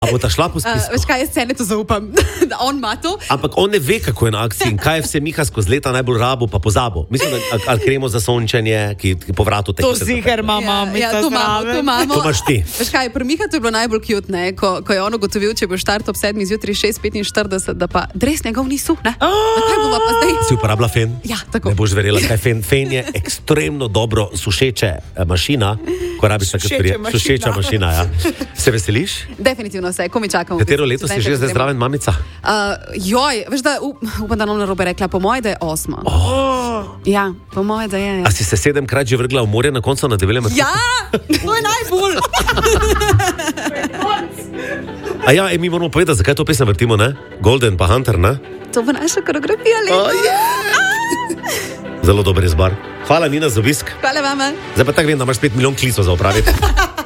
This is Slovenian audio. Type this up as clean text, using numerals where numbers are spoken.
bo ta šla po spisku? Veš kaj, jaz se ne to zaupam, da on ima to. Ampak on ne ve, kako je na akciji in kaj je vse Miha skozi leta najbolj rabo pa pozabo. Mislim, da ali kremo za sončenje, ki po vratu teče. To ziher mama, to imamo. To imaš ti. Veš kaj, pri Miha to je bilo najbolj cute, ne? Ko je on ugotovil, če bo štart ob 7 zjutraj 6:45, da pa dres njegov ni suh, ne? Kaj bova pa zdaj? Si uporabila fen? Ja, tako. Ne boš verjela, kaj fen. Fen je ekstremno dobro sušeče mašina, ko rabiš takrat sušeča mašina, ja. Se veseliš? Definitivno se, ko mi čakamo. Katero leto si že zdaj zdraven mamica? Veš da, upam, da nam narobe rekla, po moje, da je 8. Ja, po moje, da je. A si se 7-krat že vrgla v morje na koncu na debelem mrtvu? Ja, to je najbolj. A ja, mi moramo povedati, zakaj to pesem vrtimo, ne? Golden pa Hunter, ne? To bo naša koreografija leta. Zelo dober izbor. Hvala, Nina, za obisk. Hvala vama. Zdaj pa tako vem, da imaš 5 milijon klicov za opraviti.